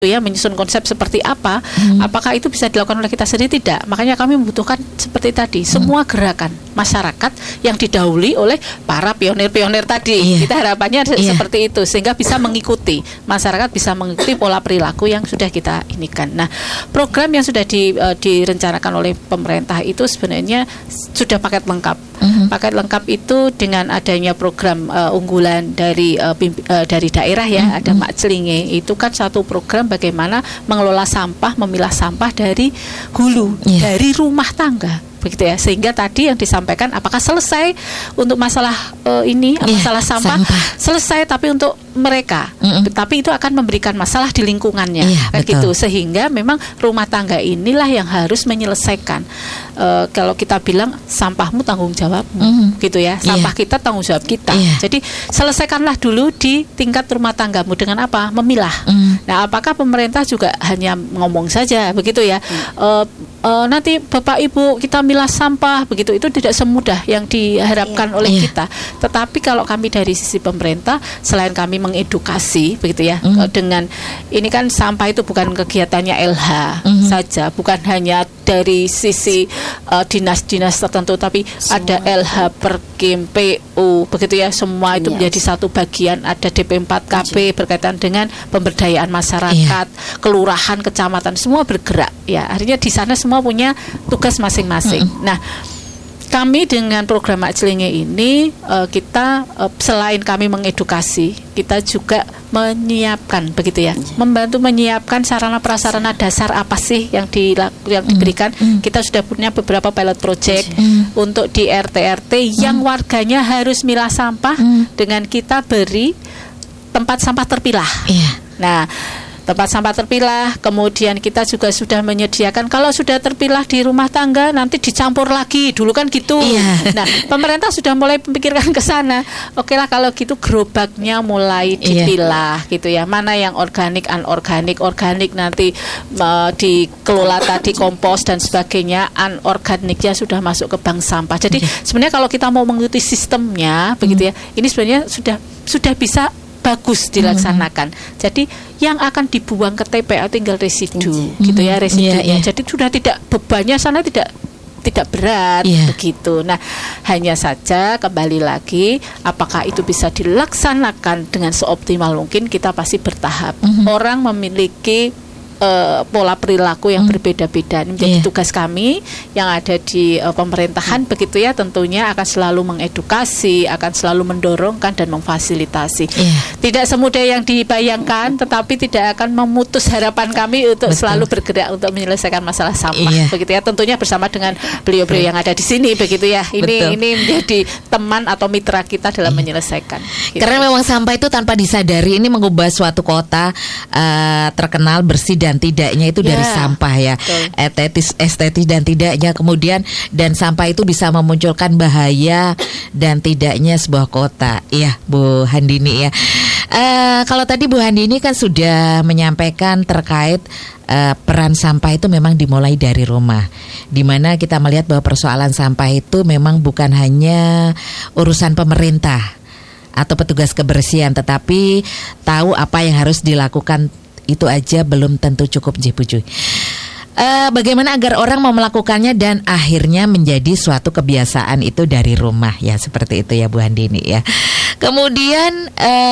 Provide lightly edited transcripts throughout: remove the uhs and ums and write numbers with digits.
ya, menyusun konsep seperti apa, apakah itu bisa dilakukan oleh kita sendiri? Tidak. Makanya kami membutuhkan seperti tadi, semua gerakan masyarakat yang didahului oleh para pionir-pionir tadi. Kita harapannya seperti itu, sehingga bisa mengikuti, masyarakat bisa mengikuti pola perilaku yang sudah kita inikan. Nah, program yang sudah direncanakan oleh pemerintah itu sebenarnya sudah paket lengkap. Paket lengkap itu dengan adanya program unggulan dari daerah ya, ada Mak Celinge, itu kan satu program bagaimana mengelola sampah, memilah sampah dari hulu, dari rumah tangga, begitu ya. Sehingga tadi yang disampaikan, apakah selesai untuk masalah masalah sampah selesai, tapi untuk mereka, tapi itu akan memberikan masalah di lingkungannya, kan gitu. Sehingga memang rumah tangga inilah yang harus menyelesaikan. Kalau kita bilang sampahmu tanggung jawabmu, gitu ya. Sampah kita tanggung jawab kita. Jadi selesaikanlah dulu di tingkat rumah tanggamu dengan apa? Memilah. Nah, apakah pemerintah juga hanya ngomong saja, begitu ya? Nanti Bapak Ibu kita milah sampah, begitu, itu tidak semudah yang diharapkan oleh kita. Tetapi kalau kami dari sisi pemerintah, selain kami mengedukasi, begitu ya, dengan ini kan sampah itu bukan kegiatannya LH saja, bukan hanya dari sisi dinas-dinas tertentu, tapi semua ada LH, Perkim, PU, begitu ya, semua itu menjadi satu bagian. Ada DP4KB berkaitan dengan pemberdayaan masyarakat, kelurahan, kecamatan, semua bergerak ya. Artinya di sana semua punya tugas masing-masing. Nah, kami dengan program Mak Celinge ini kita selain kami mengedukasi, kita juga menyiapkan, begitu ya, membantu menyiapkan sarana prasarana dasar apa sih yang diberikan. Kita sudah punya beberapa pilot project untuk di RT-RT yang warganya harus milah sampah dengan kita beri tempat sampah terpilah. Nah, tempat sampah terpilah, kemudian kita juga sudah menyediakan kalau sudah terpilah di rumah tangga nanti dicampur lagi, dulu kan gitu. Nah, pemerintah sudah mulai memikirkan ke sana. Oke lah kalau gitu gerobaknya mulai dipilah, gitu ya. Mana yang organik, anorganik, organik nanti dikelola tadi kompos dan sebagainya, anorganiknya sudah masuk ke bank sampah. Jadi sebenarnya kalau kita mau mengikuti sistemnya, begitu ya, ini sebenarnya sudah bisa bagus dilaksanakan. Jadi yang akan dibuang ke TPA tinggal residu, gitu ya, residunya. Jadi sudah tidak, bebannya sana tidak berat, begitu. Nah, hanya saja kembali lagi, apakah itu bisa dilaksanakan dengan seoptimal mungkin? Kita pasti bertahap. Orang memiliki pola perilaku yang berbeda-beda. Ini menjadi tugas kami yang ada di pemerintahan, begitu ya, tentunya akan selalu mengedukasi, akan selalu mendorongkan dan memfasilitasi. Tidak semudah yang dibayangkan, tetapi tidak akan memutus harapan kami untuk selalu bergerak untuk menyelesaikan masalah sampah, begitu ya, tentunya bersama dengan beliau-beliau yang ada di sini, begitu ya. Ini menjadi teman atau mitra kita dalam menyelesaikan. Gitu. Karena memang sampah itu tanpa disadari ini mengubah suatu kota terkenal bersih dan tidaknya itu dari sampah ya, estetis dan tidaknya, kemudian dan sampah itu bisa memunculkan bahaya dan tidaknya sebuah kota. Iya, Bu Handini ya. Kalau tadi Bu Handini kan sudah menyampaikan terkait peran sampah itu memang dimulai dari rumah, di mana kita melihat bahwa persoalan sampah itu memang bukan hanya urusan pemerintah atau petugas kebersihan, tetapi tahu apa yang harus dilakukan itu aja belum tentu cukup, Jipuju. Bagaimana agar orang mau melakukannya dan akhirnya menjadi suatu kebiasaan itu dari rumah ya, seperti itu ya Bu Handini ya. Kemudian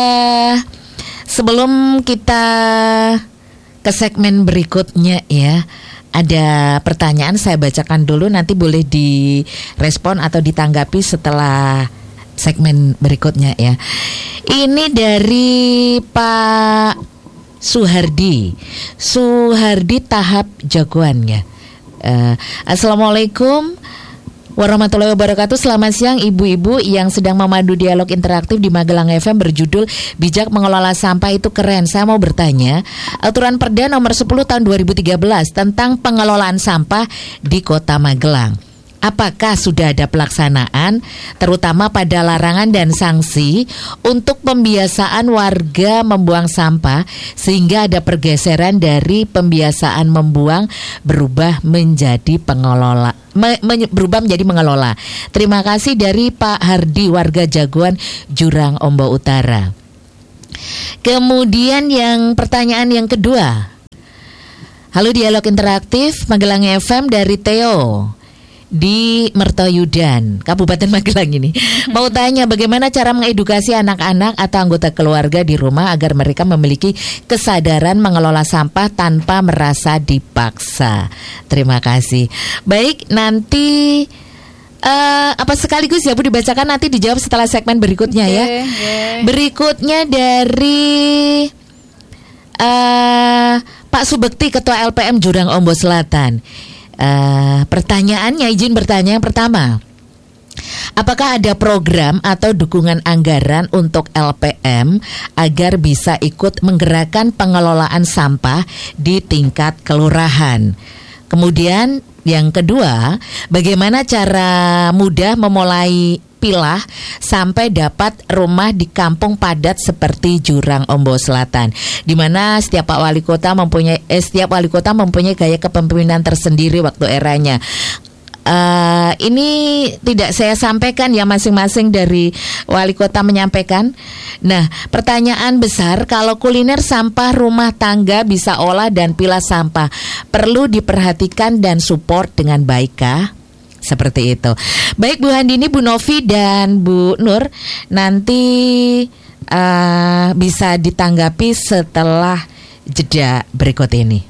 sebelum kita ke segmen berikutnya ya, ada pertanyaan saya bacakan dulu, nanti boleh direspon atau ditanggapi setelah segmen berikutnya ya. Ini dari Pak Suhardi tahap jagoan ya. Assalamualaikum warahmatullahi wabarakatuh. Selamat siang ibu-ibu yang sedang memandu dialog interaktif di Magelang FM berjudul Bijak Mengelola Sampah Itu Keren. Saya mau bertanya, aturan Perda nomor 10 tahun 2013 tentang pengelolaan sampah di Kota Magelang, apakah sudah ada pelaksanaan, terutama pada larangan dan sanksi untuk pembiasaan warga membuang sampah, sehingga ada pergeseran dari pembiasaan membuang berubah menjadi mengelola. Terima kasih dari Pak Hardi, warga Jagoan, Jurang Ombo Utara. Kemudian yang pertanyaan yang kedua, Halo Dialog Interaktif Magelang FM dari Theo di Mertoyudan, Kabupaten Magelang ini. Mau tanya bagaimana cara mengedukasi anak-anak atau anggota keluarga di rumah agar mereka memiliki kesadaran mengelola sampah tanpa merasa dipaksa. Terima kasih. Baik, nanti apa sekaligus ya Bu dibacakan, nanti dijawab setelah segmen berikutnya ya. Berikutnya dari Pak Subekti, Ketua LPM Jurang Ombo Selatan. Pertanyaannya, izin bertanya yang pertama. Apakah ada program atau dukungan anggaran untuk LPM agar bisa ikut menggerakkan pengelolaan sampah di tingkat kelurahan? Kemudian yang kedua, bagaimana cara mudah memulai pilah sampai dapat rumah di kampung padat seperti Jurang Ombo Selatan, di mana setiap wali kota mempunyai gaya kepemimpinan tersendiri waktu eranya. Ini tidak saya sampaikan ya, masing-masing dari wali kota menyampaikan. Nah, pertanyaan besar, kalau kuliner sampah rumah tangga bisa olah dan pilah sampah, perlu diperhatikan dan support dengan baik kah? Seperti itu. Baik Bu Handini, Bu Novi dan Bu Nur, nanti bisa ditanggapi setelah jeda berikut ini.